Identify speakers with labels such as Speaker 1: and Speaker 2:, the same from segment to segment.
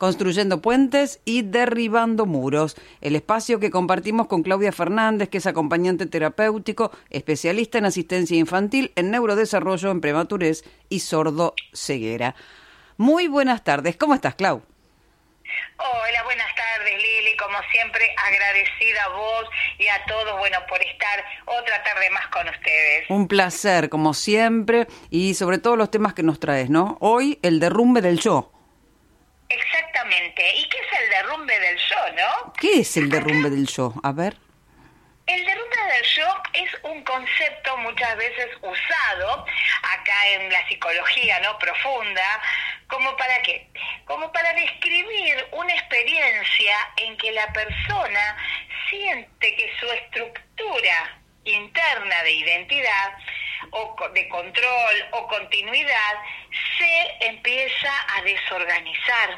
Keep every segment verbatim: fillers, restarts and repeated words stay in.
Speaker 1: construyendo puentes y derribando muros. El espacio que compartimos con Claudia Fernández, que es acompañante terapéutico, especialista en asistencia infantil, en neurodesarrollo, en prematurez y sordo-ceguera. Muy buenas tardes. ¿Cómo estás, Clau?
Speaker 2: Hola, buenas tardes, Lili. Como siempre, agradecida a vos y a todos, bueno, por estar otra tarde más con ustedes.
Speaker 1: Un placer, como siempre, y sobre todo los temas que nos traes, ¿no? Hoy, el derrumbe del yo.
Speaker 2: Exactamente. ¿Y qué es el derrumbe del yo, no?
Speaker 1: ¿Qué es el derrumbe Acá, del yo? A ver.
Speaker 2: El derrumbe del yo es un concepto muchas veces usado acá en la psicología, ¿no? Profunda. ¿Cómo para qué? Como para describir una experiencia en que la persona siente que su estructura interna de identidad o de control o continuidad se empieza a desorganizar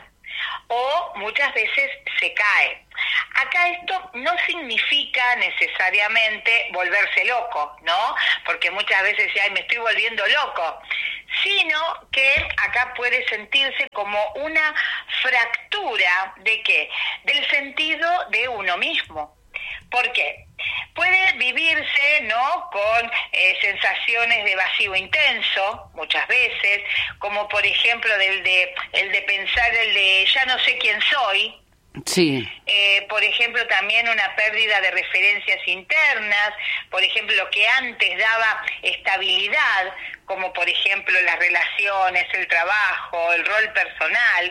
Speaker 2: o muchas veces se cae. Acá esto no significa necesariamente volverse loco, ¿no? Porque muchas veces ya me estoy volviendo loco, sino que acá puede sentirse como una fractura ¿de qué? Del sentido de uno mismo. ¿Por qué? Puede vivirse, ¿no?, con eh, sensaciones de vacío intenso, muchas veces, como por ejemplo del de, el de pensar el de ya no sé quién soy.
Speaker 1: Sí.
Speaker 2: Eh, por ejemplo, también una pérdida de referencias internas, por ejemplo, lo que antes daba estabilidad, como por ejemplo las relaciones, el trabajo, el rol personal,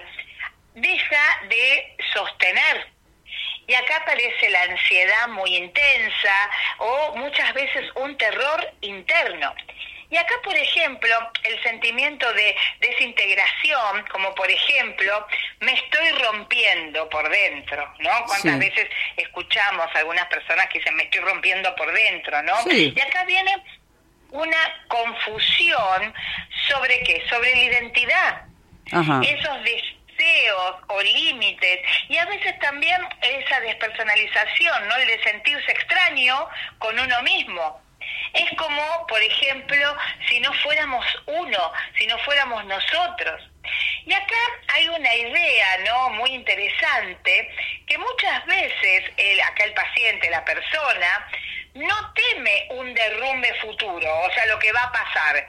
Speaker 2: deja de sostener. Y acá aparece la ansiedad muy intensa o muchas veces un terror interno. Y acá, por ejemplo, el sentimiento de desintegración, como por ejemplo, me estoy rompiendo por dentro, ¿no? ¿Cuántas sí. veces escuchamos a algunas personas que dicen me estoy rompiendo por dentro, ¿no?
Speaker 1: Sí.
Speaker 2: Y acá viene una confusión sobre qué, sobre la identidad.
Speaker 1: Ajá.
Speaker 2: Esos deseos o límites y a veces también esa despersonalización, ¿no? El de sentirse extraño con uno mismo. Es como, por ejemplo, si no fuéramos uno, si no fuéramos nosotros. Y acá hay una idea, ¿no?, muy interesante, que muchas veces el, acá el paciente, la persona, no teme un derrumbe futuro, o sea, lo que va a pasar,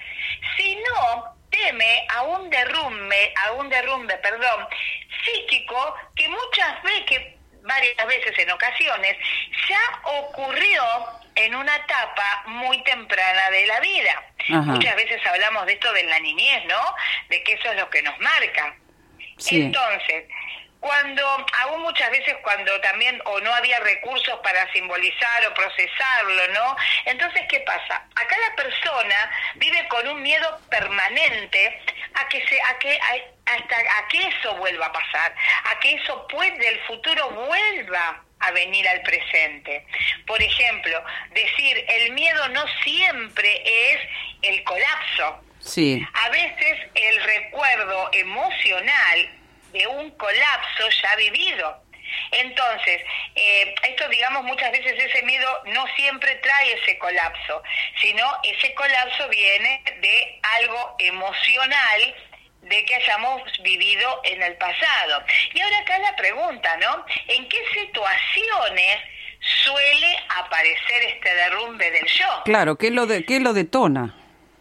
Speaker 2: sino teme a un derrumbe, a un derrumbe, perdón, psíquico que muchas veces, que varias veces en ocasiones, ya ocurrió en una etapa muy temprana de la vida. Ajá. Muchas veces hablamos de esto de la niñez, ¿no? De que eso es lo que nos marca. Sí. Entonces, cuando, aún muchas veces cuando también o no había recursos para simbolizar o procesarlo, ¿no? Entonces, ¿qué pasa? Acá la persona vive con un miedo permanente a que se, a que, a, hasta a que eso vuelva a pasar, a que eso pues del futuro vuelva a venir al presente. Por ejemplo, decir el miedo no siempre es el colapso.
Speaker 1: Sí.
Speaker 2: A veces el recuerdo emocional de un colapso ya vivido. Entonces, eh, esto digamos muchas veces ese miedo no siempre trae ese colapso, sino ese colapso viene de algo emocional de que hayamos vivido en el pasado. Y ahora acá la pregunta, ¿no? ¿En qué situaciones suele aparecer este derrumbe del yo?
Speaker 1: Claro, ¿qué lo, de, qué lo detona?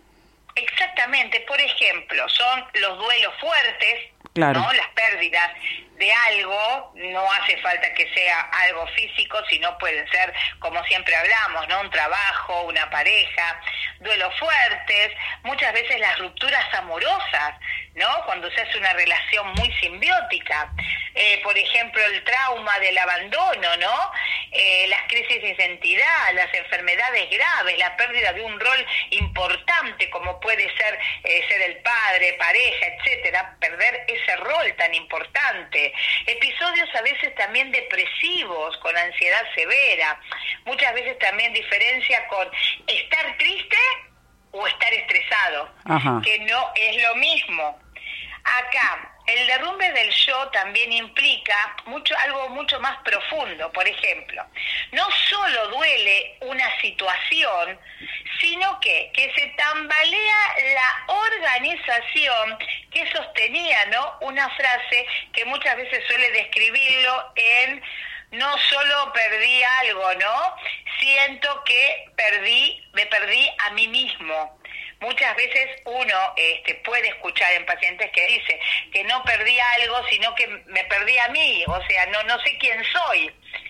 Speaker 2: Exactamente, por ejemplo, son los duelos fuertes,
Speaker 1: claro,
Speaker 2: ¿no? Las pérdidas de algo, no hace falta que sea algo físico, sino pueden ser, como siempre hablamos, ¿no? Un trabajo, una pareja, duelos fuertes, muchas veces las rupturas amorosas, ¿no? Cuando se hace una relación muy simbiótica, eh, por ejemplo, el trauma del abandono, ¿no? Eh, las crisis de identidad, las enfermedades graves, la pérdida de un rol importante como puede ser eh, ser el padre, pareja, etcétera, perder ese rol tan importante. Episodios a veces también depresivos, con ansiedad severa, muchas veces también diferencia con estar triste o estar estresado,
Speaker 1: Ajá.
Speaker 2: que no es lo mismo. Acá, el derrumbe del yo también implica mucho, algo mucho más profundo. Por ejemplo, no solo duele una situación, sino que, que se tambalea la organización que sostenía, ¿no? Una frase que muchas veces suele describirlo en: no solo perdí algo, ¿no? Siento que perdí, me perdí a mí mismo. Muchas veces uno este, puede escuchar en pacientes que dicen que no perdí algo, sino que me perdí a mí, o sea, no, no sé quién soy.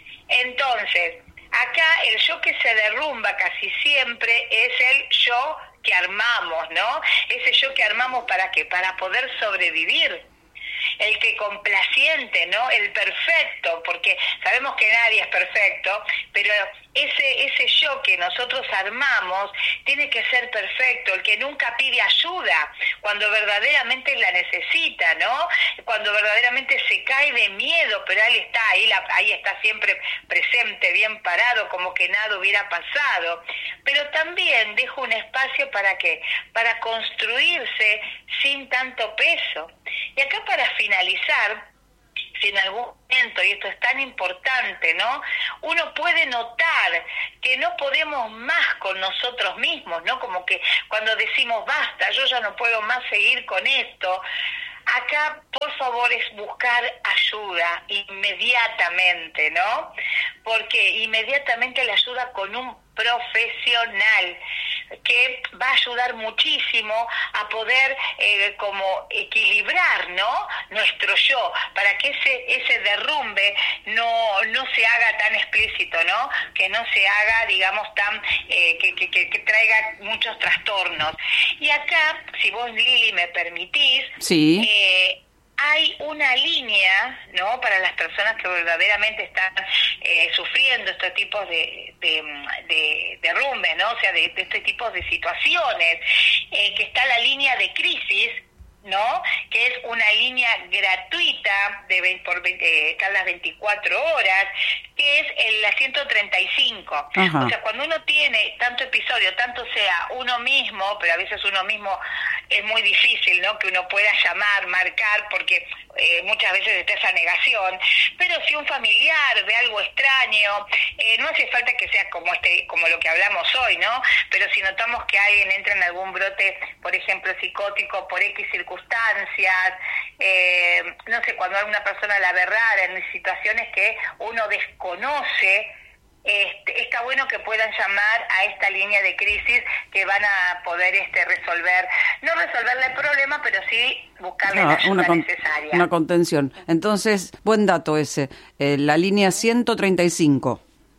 Speaker 2: Entonces, acá el yo que se derrumba casi siempre es el yo que armamos, ¿no? Ese yo que armamos, ¿para qué? Para poder sobrevivir. El que complaciente, ¿no? El perfecto, porque sabemos que nadie es perfecto, pero ese ese yo que nosotros armamos tiene que ser perfecto, el que nunca pide ayuda cuando verdaderamente la necesita, ¿no? Cuando verdaderamente se cae de miedo, pero él está ahí, la, ahí está siempre presente, bien parado, como que nada hubiera pasado. Pero también deja un espacio para ¿qué? Para construirse sin tanto peso. Y acá, para finalizar, si en algún momento, y esto es tan importante, ¿no? Uno puede notar que no podemos más con nosotros mismos, ¿no? Como que cuando decimos basta, yo ya no puedo más seguir con esto. Acá, por favor, es buscar ayuda inmediatamente, ¿no? Porque inmediatamente la ayuda con un profesional que va a ayudar muchísimo a poder eh, como equilibrar, ¿no? Nuestro yo, para que ese ese derrumbe no no se haga tan explícito, ¿no? Que no se haga, digamos, tan eh, que, que, que, que traiga muchos trastornos. Y acá, si vos, Lili, me permitís,
Speaker 1: sí.
Speaker 2: eh, hay una línea, ¿no? Para las personas que verdaderamente están eh, sufriendo este tipo de, de, de derrumbes, ¿no? O sea, de, de este tipo de situaciones, eh, que está la línea de crisis, ¿no? Que es una línea gratuita de por eh, cada las veinticuatro horas, que es el, la ciento treinta y cinco. Ajá. O sea, cuando uno tiene tanto episodio, tanto sea uno mismo, pero a veces uno mismo es muy difícil, ¿no? Que uno pueda llamar, marcar, porque eh, muchas veces está esa negación. Pero si un familiar ve algo extraño, eh, no hace falta que sea como este, como lo que hablamos hoy, ¿no? Pero si notamos que alguien entra en algún brote, por ejemplo, psicótico, por X circunstancias, eh, no sé, cuando alguna persona la ve rara, en situaciones que uno desconoce, este, está bueno que puedan llamar a esta línea de crisis, que van a poder este, resolver, no resolverle el problema, pero sí buscarle ah, la ayuda
Speaker 1: una con,
Speaker 2: necesaria.
Speaker 1: Una contención. Entonces, buen dato ese, eh, la línea ciento treinta y cinco.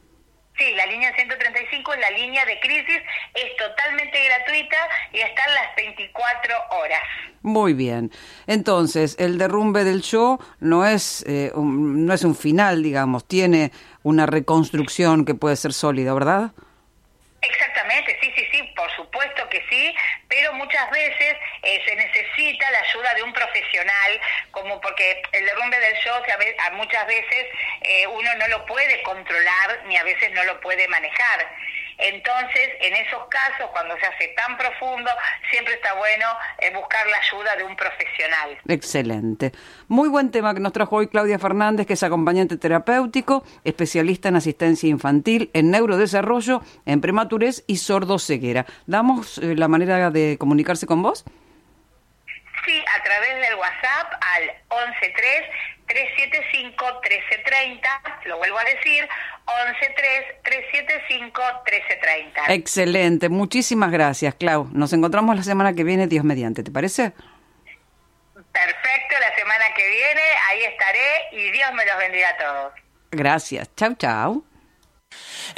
Speaker 2: Sí, la línea ciento treinta y cinco es la línea de crisis, es totalmente gratuita y está las veinticuatro horas.
Speaker 1: Muy bien. Entonces, el derrumbe del yo no es, eh, un, no es un final, digamos, tiene una reconstrucción que puede ser sólida, ¿verdad?
Speaker 2: Exactamente, sí, sí, sí, por supuesto que sí, pero muchas veces eh, se necesita la ayuda de un profesional, como porque el derrumbe del yo, o sea, a muchas veces eh, uno no lo puede controlar ni a veces no lo puede manejar. Entonces, en esos casos, cuando se hace tan profundo, siempre está bueno eh, buscar la ayuda de un profesional.
Speaker 1: Excelente. Muy buen tema que nos trajo hoy Claudia Fernández, que es acompañante terapéutico, especialista en asistencia infantil, en neurodesarrollo, en prematurez y sordoceguera. ¿Damos eh, la manera de comunicarse con vos?
Speaker 2: Sí, a través del WhatsApp al once tres, tres siete cinco, trece treinta, lo vuelvo a decir, once tres, tres siete cinco, trece treinta.
Speaker 1: Excelente, muchísimas gracias, Clau. Nos encontramos la semana que viene, Dios mediante, ¿te parece?
Speaker 2: Perfecto, la semana que viene ahí estaré y Dios me los bendiga a todos.
Speaker 1: Gracias, chau, chau.